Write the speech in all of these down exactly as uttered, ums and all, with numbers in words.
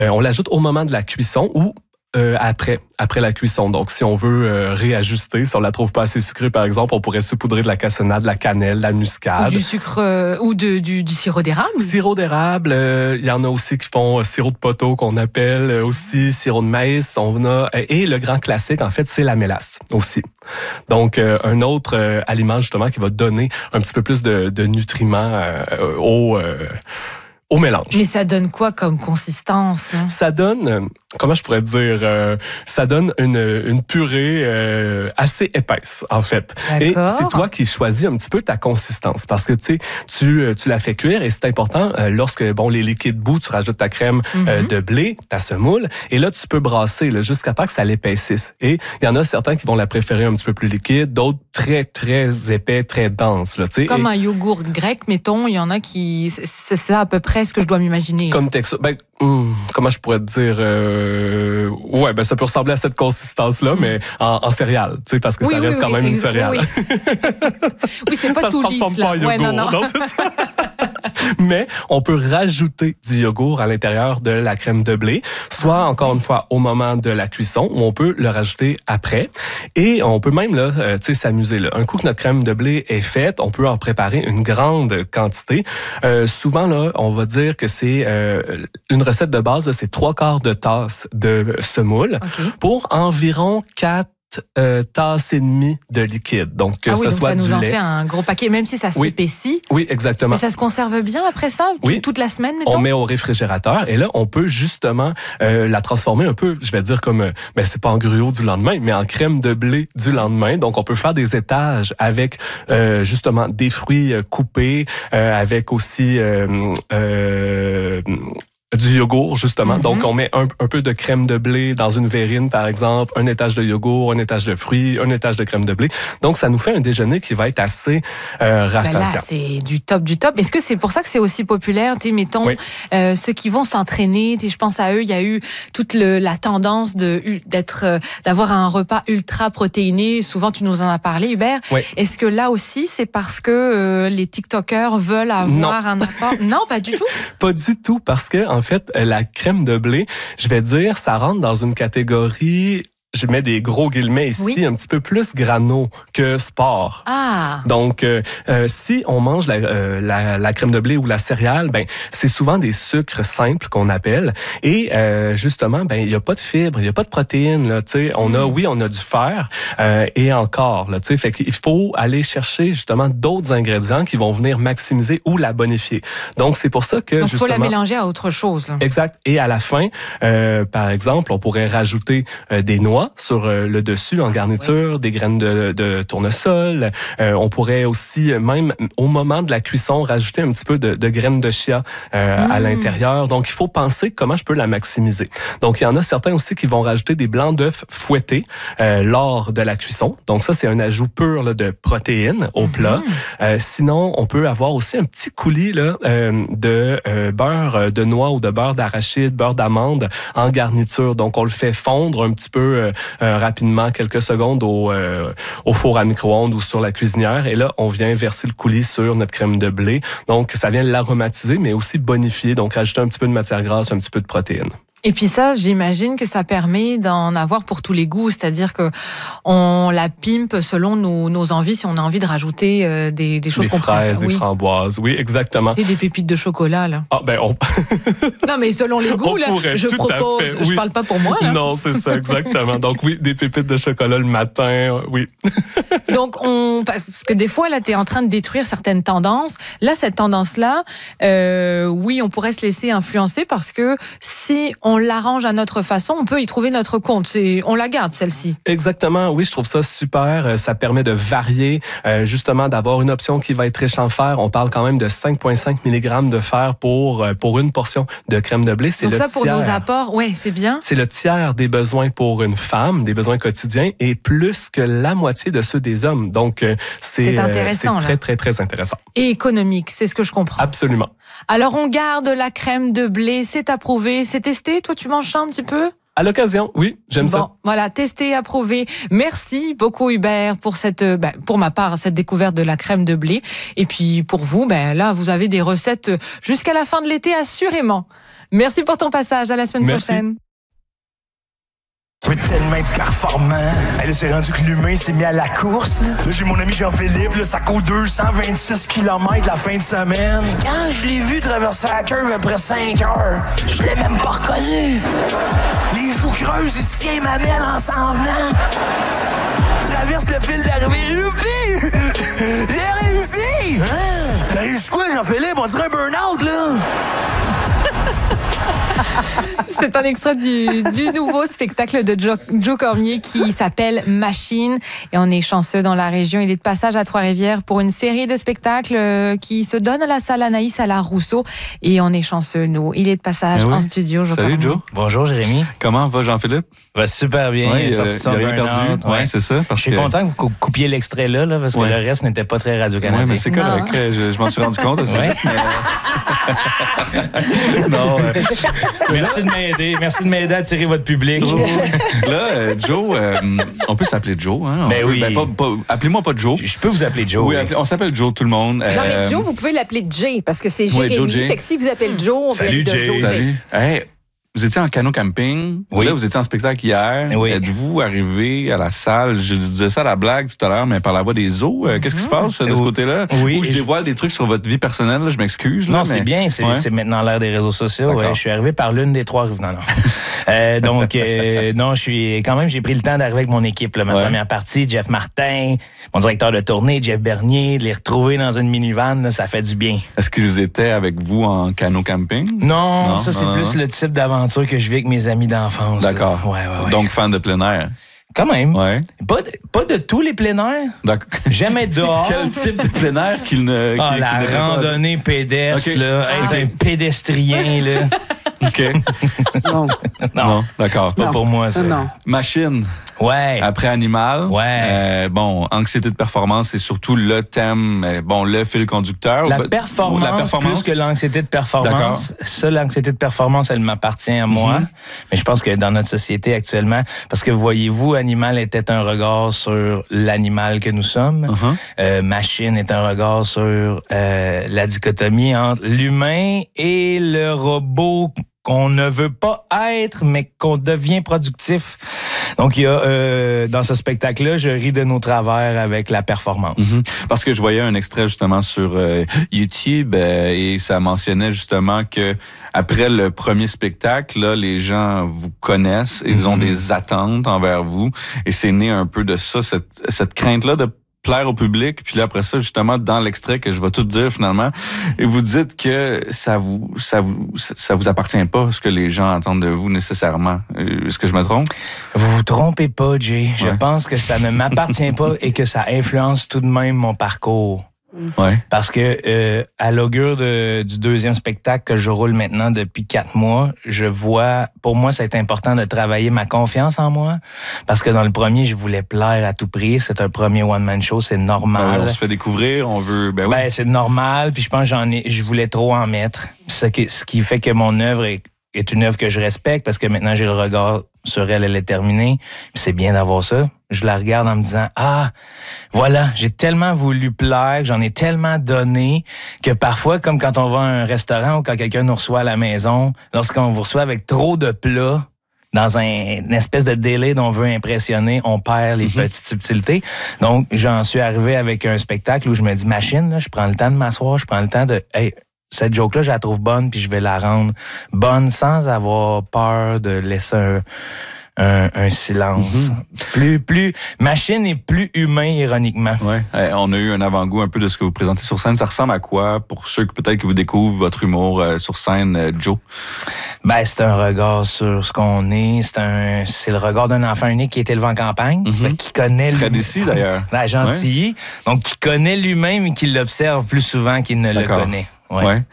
Euh, on l'ajoute au moment de la cuisson ou Euh, après, après la cuisson. Donc, si on veut euh, réajuster, si on la trouve pas assez sucrée, par exemple, on pourrait saupoudrer de la cassonade, de la cannelle, de la muscade. Ou du sucre, euh, ou de, du, du sirop d'érable. Sirop d'érable, il euh, y en a aussi qui font euh, sirop de poteau, qu'on appelle euh, aussi sirop de maïs. On a, et le grand classique, en fait, c'est la mélasse aussi. Donc, euh, un autre euh, aliment, justement, qui va donner un petit peu plus de, de nutriments euh, au... Euh, au mélange. Mais ça donne quoi comme consistance? Hein? Ça donne, euh, comment je pourrais dire, euh, ça donne une, une purée euh, assez épaisse, en fait. D'accord. Et c'est toi qui choisis un petit peu ta consistance, parce que tu sais, tu tu la fais cuire et c'est important euh, lorsque bon les liquides bout, tu rajoutes ta crème mm-hmm. euh, de blé, ta semoule, et là tu peux brasser là, jusqu'à temps que ça l'épaississe. Et il y en a certains qui vont la préférer un petit peu plus liquide, d'autres très très épais, très dense. Là, tu sais. Comme et, un yogourt grec, mettons, il y en a qui, c'est ça à peu près ce que je dois m'imaginer. Comme texture. Ben, hum, comment je pourrais te dire euh, ouais, ben ça peut ressembler à cette consistance-là, mm. mais en, en céréales, tu sais, parce que oui, ça oui, reste oui, quand même oui, une céréale. Oui, oui c'est pas ça tout se transforme lisse, pas en yogourt, ouais, non, non. non, c'est ça. Mais on peut rajouter du yogourt à l'intérieur de la crème de blé, soit ah, encore oui. une fois au moment de la cuisson, ou on peut le rajouter après. Et on peut même là, euh, tu sais, s'amuser. Là. Un coup que notre crème de blé est faite, on peut en préparer une grande quantité. Euh, souvent là, on va dire que c'est euh, une recette de base, là, c'est trois quarts de tasse de semoule okay. pour environ quatre Euh, tasse et demie de liquide. Donc, que ah ce oui, donc soit ça du nous en lait. fait un gros paquet, même si ça oui. s'épaissit. Oui, exactement. Mais ça se conserve bien après ça, oui. toute la semaine, mettons? On met au réfrigérateur et là, on peut justement euh, la transformer un peu, je vais dire comme, euh, ben c'est pas en gruau du lendemain, mais en crème de blé du lendemain. Donc, on peut faire des étages avec euh, justement des fruits euh, coupés, euh, avec aussi euh, euh, du yogourt, justement. Mm-hmm. Donc, on met un, un peu de crème de blé dans une verrine, par exemple, un étage de yogourt, un étage de fruits, un étage de crème de blé. Donc, ça nous fait un déjeuner qui va être assez euh, rassasiant. Ben là, c'est du top, du top. Est-ce que c'est pour ça que c'est aussi populaire? Tu sais, mettons, oui. euh, ceux qui vont s'entraîner, tu sais, je pense à eux, il y a eu toute le, la tendance de, d'être, euh, d'avoir un repas ultra protéiné. Souvent, tu nous en as parlé, Hubert. Oui. Est-ce que là aussi, c'est parce que euh, les TikTokers veulent avoir non. un apport? Non, pas du tout. Pas du tout, parce que, en En fait, la crème de blé, je vais dire, ça rentre dans une catégorie, je mets des gros guillemets ici, oui. un petit peu plus grano que sport. Ah. Donc, euh, euh, si on mange la, euh, la, la crème de blé ou la céréale, ben c'est souvent des sucres simples qu'on appelle. Et euh, justement, ben il y a pas de fibres, il y a pas de protéines. Là, tu sais, on mm. a, oui, on a du fer euh, et encore. Là, tu sais, fait qu'il faut aller chercher justement d'autres ingrédients qui vont venir maximiser ou la bonifier. Donc, c'est pour ça que Donc, justement. Il faut la mélanger à autre chose. Là. Exact. Et à la fin, euh, par exemple, on pourrait rajouter euh, des noix sur euh, le dessus en garniture, oui. des graines de, de tournesol. Euh, on pourrait aussi, même au moment de la cuisson, rajouter un petit peu de, de graines de chia euh, mmh. à l'intérieur. Donc, il faut penser comment je peux la maximiser. Donc, il y en a certains aussi qui vont rajouter des blancs d'œufs fouettés euh, lors de la cuisson. Donc, ça, c'est un ajout pur là, de protéines au mmh. plat. Euh, sinon, on peut avoir aussi un petit coulis là, euh, de euh, beurre de noix ou de beurre d'arachide, beurre d'amande en garniture. Donc, on le fait fondre un petit peu euh, Euh, rapidement, quelques secondes au, euh, au four à micro-ondes ou sur la cuisinière. Et là, on vient verser le coulis sur notre crème de blé. Donc, ça vient l'aromatiser, mais aussi bonifier. Donc, ajouter un petit peu de matière grasse, un petit peu de protéines. Et puis ça, j'imagine que ça permet d'en avoir pour tous les goûts, c'est-à-dire que on la pimpe selon nos, nos envies, si on a envie de rajouter euh, des, des choses des qu'on préfère. Des fraises, oui. des framboises, oui, exactement. Et des pépites de chocolat, là. Ah, ben on... non, mais selon les goûts, là, pourrait, je propose, fait, oui. je parle pas pour moi, là. Non, c'est ça, exactement. Donc oui, des pépites de chocolat le matin, oui. Donc, on, parce que des fois, là, t'es en train de détruire certaines tendances. Là, cette tendance-là, euh, oui, on pourrait se laisser influencer parce que si on l'arrange à notre façon, on peut y trouver notre compte. C'est, on la garde, celle-ci. Exactement. Oui, je trouve ça super. Ça permet de varier, euh, justement, d'avoir une option qui va être riche en fer. On parle quand même de cinq virgule cinq milligrammes de fer pour, pour une portion de crème de blé. C'est Donc le ça, pour tiers. nos apports, oui, c'est bien. C'est le tiers des besoins pour une femme, des besoins quotidiens, et plus que la moitié de ceux des hommes. Donc, euh, c'est, c'est intéressant, euh, c'est très, là. très, très intéressant. Et économique, c'est ce que je comprends. Absolument. Alors, on garde la crème de blé, c'est approuvé, c'est testé. Toi, tu manges ça un petit peu? À l'occasion, oui, j'aime bon, ça. Voilà, testé, approuvé. Merci beaucoup Hubert pour cette, ben, pour ma part, cette découverte de la crème de blé. Et puis pour vous, ben là, vous avez des recettes jusqu'à la fin de l'été, assurément. Merci pour ton passage. À la semaine Merci. prochaine. Je veux tellement être performant. Hey, là, c'est rendu que l'humain s'est mis à la course. Là, là j'ai mon ami Jean-Philippe, là, ça court deux cent vingt-six kilomètres la fin de semaine. Quand je l'ai vu traverser la curve après cinq heures, je l'ai même pas reconnu. Les joues creuses, il se tient ma mêle en s'en venant. Traverse le fil d'arrivée. Youpi! J'ai réussi! Hein? T'as réussi quoi, Jean-Philippe? On dirait un burn-out, là! C'est un extrait du, du nouveau spectacle de Joe, Joe Cormier qui s'appelle Machine. Et on est chanceux dans la région. Il est de passage à Trois-Rivières pour une série de spectacles qui se donne à la salle Anaïs à la Rousseau. Et on est chanceux, nous. Il est de passage eh oui. en studio, Joe Salut, Cormier. Joe. Bonjour, Jérémy. Comment va Jean-Philippe? Va super bien. Ouais, il est sorti il de son a rien burn-out. perdu. Ouais, Ouais. c'est ça. Parce Je suis que... content que vous cou- coupiez l'extrait là, là parce que Ouais. le reste n'était pas très Radio-Canadien. Ouais, mais c'est correct. Non. Je, je m'en suis rendu compte assez Ouais. vite. Mais... non, euh, Merci de m'aider. Merci de m'aider à attirer votre public. là, euh, Joe, euh, on peut s'appeler Joe. Hein? On Ben peut- oui. ben, pas- pas- appelez-moi pas Joe. Je peux vous appeler Joe. Oui, oui. appelez- on s'appelle Joe, tout le monde. Non, Euh, mais Joe, vous pouvez l'appeler Jay, parce que c'est Ouais, Jérémy. Joe Jay. Fait que si vous appelez Joe, on Salut, peut Jay. de Joe Jay. Salut. Hey, vous étiez en canot camping. Oui. Là, vous étiez en spectacle hier. Oui. Êtes-vous arrivé à la salle? Je disais ça à la blague tout à l'heure, mais par la voix des eaux. euh, Qu'est-ce qui se passe de ce Oui. côté-là? Oui, Ou je et je- dévoile des trucs sur votre vie personnelle, là, je m'excuse. là, Non, c'est mais- bien. C'est, Ouais. c'est maintenant l'ère des réseaux sociaux. D'accord. Ouais, je suis arrivé par l'une des trois rives. Non, non. Euh, donc, euh, non, je suis quand même, j'ai pris le temps d'arriver avec mon équipe. Là, ma Ouais. première partie, Jeff Martin, mon directeur de tournée, Jeff Bernier, de les retrouver dans une minivan, là, ça fait du bien. Est-ce qu'ils étaient avec vous en canot camping? Non, Non, ça, c'est non, plus non. le type d'aventure que je vis avec mes amis d'enfance. D'accord. là. Ouais, ouais, ouais. Donc, fan de plein air. quand même. Ouais. Pas, de, pas de tous les plein air. D'accord. J'aime être dehors. Quel type de plein air qu'il ne. Ah, qu'il- la qu'il ne fait pas? randonnée pédestre, Ok. là, être Ok. un pédestrien, là. OK. Non. Non, Non, d'accord. c'est pas Non. pour moi, ça. Non. Machine, Ouais. après animal. Ouais. Euh, bon, anxiété de performance, c'est surtout le thème, euh, bon, le fil conducteur. La Bah, performance, la performance. plus que l'anxiété de D'accord. performance. Ça, l'anxiété de performance, elle m'appartient à moi. Mhm. Mais je pense que dans notre société actuellement, parce que voyez-vous, Animal était un regard sur l'animal que nous sommes. Uh-huh. Euh, Machine est un regard sur euh, la dichotomie entre l'humain et le robot qu'on ne veut pas être, mais qu'on devient productif. Donc, il y a, euh, dans ce spectacle-là, je ris de nos travers avec la performance. Mhm. Parce que je voyais un extrait justement sur euh, YouTube euh, et ça mentionnait justement que après le premier spectacle, là, les gens vous connaissent, ils ont Mhm. des attentes envers vous et c'est né un peu de ça, cette, cette crainte-là de plaire au public. Puis là, après ça, justement, dans l'extrait que je vais tout dire finalement, et vous dites que ça vous ça vous ça vous appartient pas ce que les gens attendent de vous nécessairement. Euh, Est-ce que je me trompe? Vous vous trompez pas, Jay. Je Ouais. pense que ça ne m'appartient pas et que ça influence tout de même mon parcours. Ouais. Parce que euh, à l'augure de, du deuxième spectacle que je roule maintenant depuis quatre mois, je vois, pour moi, c'est important de travailler ma confiance en moi. Parce que dans le premier, je voulais plaire à tout prix. C'est un premier one-man show, c'est Ben oui, normal. on se fait découvrir, on veut. Ben oui. Ben, c'est normal, puis je pense que j'en ai, je voulais trop en mettre. Ce qui, ce qui fait que mon œuvre est, est une œuvre que je respecte parce que maintenant j'ai le regard sur elle, elle est terminée. Puis c'est bien d'avoir ça. Je la regarde en me disant, ah, voilà, j'ai tellement voulu plaire, que j'en ai tellement donné, que parfois, comme quand on va à un restaurant ou quand quelqu'un nous reçoit à la maison, lorsqu'on vous reçoit avec trop de plats, dans un, une espèce de délai dont on veut impressionner, on perd les Mm-hmm. petites subtilités. Donc, j'en suis arrivé avec un spectacle où je me dis, machine, là, je prends le temps de m'asseoir, je prends le temps de, hey, cette joke-là, je la trouve bonne, puis je vais la rendre bonne sans avoir peur de laisser un, un, un silence. Mm-hmm. Plus, plus, machine est plus humain, ironiquement. Ouais. Eh, on a eu un avant-goût un peu de ce que vous présentez sur scène. Ça ressemble à quoi pour ceux que peut-être que vous découvrent votre humour euh, sur scène, euh, Joe? Ben, c'est un regard sur ce qu'on est. C'est un, c'est le regard d'un enfant unique qui est élevé en campagne, Mhm. fait qui connaît Près l'humain. d'ici, d'ailleurs. La Gentilly. Donc, qui connaît lui-même mais qui l'observe plus souvent qu'il ne le D'accord. connaît. Ouais. Ouais.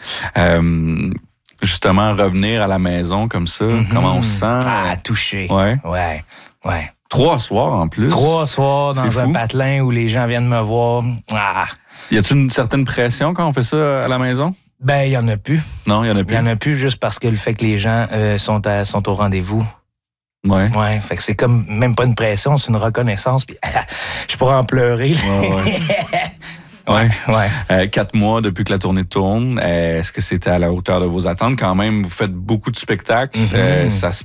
Euh, justement, revenir à la maison comme ça, Mhm. comment on se sent? Ah, touché. Ouais. Ouais. Ouais. Trois soirs en plus. Trois soirs dans C'est un fou. patelin où les gens viennent me voir. Ah. Y a-t-il une certaine pression quand on fait ça à la maison? Ben, il y en a plus. Non, il y en a Il plus. y en a plus juste parce que le fait que les gens euh, sont, à, sont au rendez-vous. Ouais. Ouais, fait que c'est comme même pas une pression, c'est une reconnaissance. Puis je pourrais en pleurer. Ouais, ouais. Ouais, ouais. Euh, quatre mois depuis que la tournée tourne. Euh, est-ce que c'était à la hauteur de vos attentes? Quand même, vous faites beaucoup de spectacles. Mm-hmm. Euh, ça se